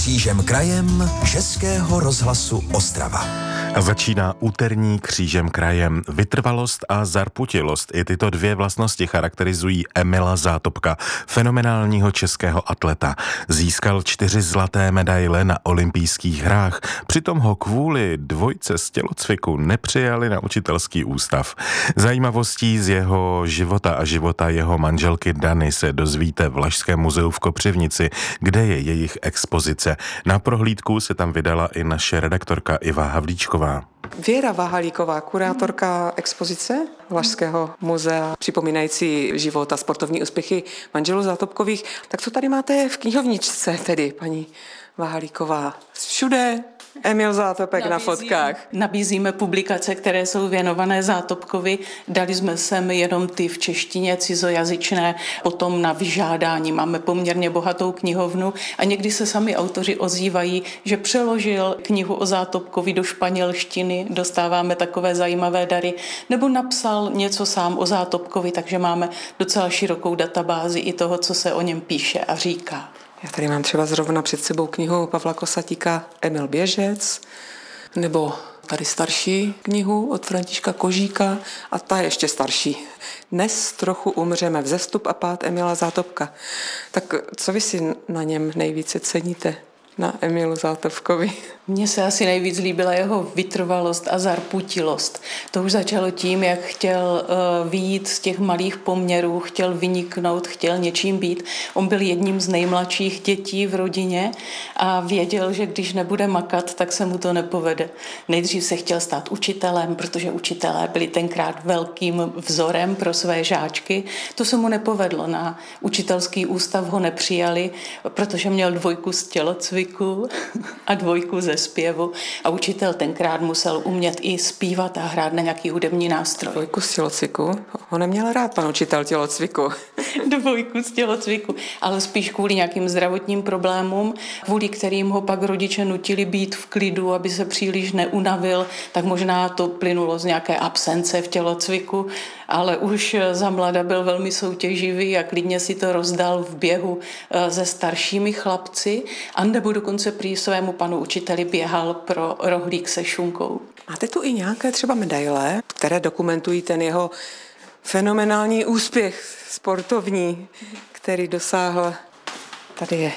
Křížem krajem Českého rozhlasu Ostrava. A začíná úterní Křížem krajem. Vytrvalost a zarputilost, i tyto dvě vlastnosti charakterizují Emila Zátopka, fenomenálního českého atleta. Získal 4 zlaté medaile na olympijských hrách, přitom ho kvůli dvojce z tělocviku nepřijali na učitelský ústav. Zajímavostí z jeho života a života jeho manželky Dany se dozvíte v Lašském muzeu v Kopřivnici, kde je jejich expozice. Na prohlídku se tam vydala i naše redaktorka Iva Havlíčková. Věra Vahalíková, kurátorka expozice Lašského muzea, připomínající život a sportovní úspěchy manželů Zátopkových. Tak co tady máte v knihovničce tedy, paní Vahalíková? Všude Emil Zátopek na fotkách. Nabízíme publikace, které jsou věnované Zátopkovi. Dali jsme sem jenom ty v češtině, cizojazyčné, potom na vyžádání. Máme poměrně bohatou knihovnu a někdy se sami autoři ozývají, že přeložil knihu o Zátopkovi do španělštiny, dostáváme takové zajímavé dary, nebo napsal něco sám o Zátopkovi, takže máme docela širokou databázi i toho, co se o něm píše a říká. Já tady mám třeba zrovna před sebou knihu Pavla Kosatíka Emil Běžec, nebo tady starší knihu od Františka Kožíka a ta je ještě starší. Dnes trochu umřeme, vzestup a pád Emila Zátopka. Tak co vy si na něm nejvíce ceníte? Na Emilu Zátopkovi. Mně se asi nejvíc líbila jeho vytrvalost a zarputilost. To už začalo tím, jak chtěl vyjít z těch malých poměrů, chtěl vyniknout, chtěl něčím být. On byl jedním z nejmladších dětí v rodině a věděl, že když nebude makat, tak se mu to nepovede. Nejdřív se chtěl stát učitelem, protože učitelé byli tenkrát velkým vzorem pro své žáčky. To se mu nepovedlo. Na učitelský ústav ho nepřijali, protože měl 2 z tělocviku a 2 ze zpěvu a učitel tenkrát musel umět i zpívat a hrát na nějaký hudební nástroj. 2 z tělocviku? Ho neměl rád pan učitel tělocviku. 2 z tělocviku, ale spíš kvůli nějakým zdravotním problémům, kvůli kterým ho pak rodiče nutili být v klidu, aby se příliš neunavil, tak možná to plynulo z nějaké absence v tělocviku, ale už za mlada byl velmi soutěživý a klidně si to rozdal v běhu se staršími chlapci, anebo dokonce prý svému panu učiteli běhal pro rohlík se šunkou. Máte tu i nějaké třeba medaile, které dokumentují ten jeho fenomenální úspěch sportovní, který dosáhl. Tady je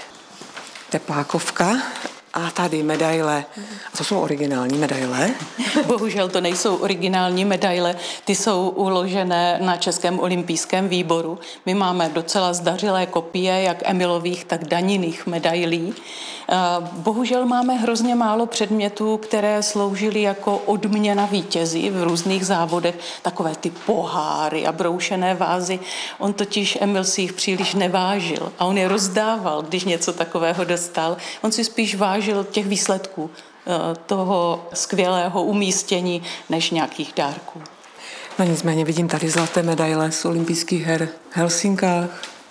teplákovka a tady medaile. A to jsou originální medaile? Bohužel to nejsou originální medaile, ty jsou uložené na Českém olympijském výboru. My máme docela zdařilé kopie, jak Emilových, tak Daniných medailí. Bohužel máme hrozně málo předmětů, které sloužily jako odměna vítězi v různých závodech, takové ty poháry a broušené vázy. On totiž, Emil, si jich příliš nevážil a on je rozdával, když něco takového dostal. On si spíš vážil těch výsledků, toho skvělého umístění, než nějakých dárků. No nicméně vidím tady zlaté medaile z olympijských her v Helsinkách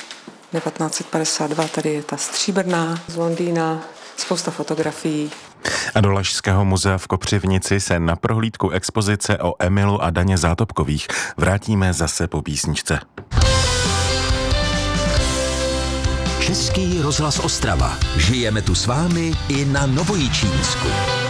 1952, tady je ta stříbrná z Londýna, spousta fotografií. A do Lašského muzea v Kopřivnici se na prohlídku expozice o Emilu a Daně Zátopkových vrátíme zase po písničce. Český rozhlas Ostrava. Žijeme tu s vámi i na Novojičínsku.